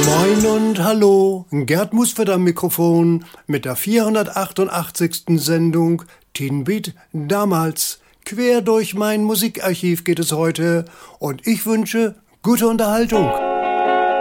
Moin und hallo, Gerd Musford am Mikrofon mit der 488. Sendung Teen Beat damals. Quer durch mein Musikarchiv geht es heute und ich wünsche gute Unterhaltung.